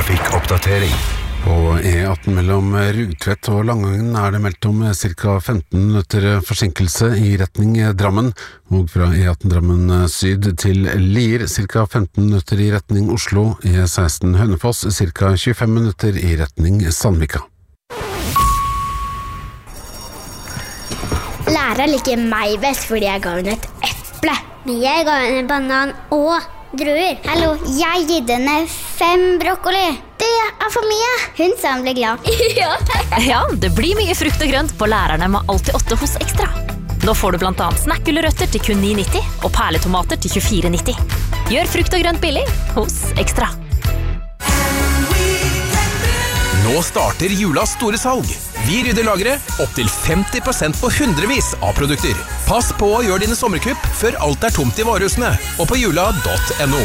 trafikkoppdatering. På E18 mellom Rugtvedt og Langangen det meldt om ca. 15 minutter forsinkelse i retning Drammen, og fra E18 Drammen syd til Lier ca. 15 minutter i retning Oslo, E16 Hønefoss ca. 25 minutter i retning Sandvika. Læreren liker meg best fordi jeg ga henne et eple. Men jeg ga henne banan og druer. Hallo, jeg gitt henne 5 brokkoli. Det for mye. Hun sa hun ble glad. Ja, det blir mye frukt og grønt på lærerne med Alltid 8 hos Ekstra. Nå får du blant annet snakkgulrøtter til kun 9,90 og perletomater til 24,90. Gjør frukt og grønt billig hos Ekstra. Nå starter julas store salg. Vi rydder lageret opp til 50% på hundrevis av produkter. Pass på å gjøre dine sommerkupp før alt tomt i varehusene og på jula.no.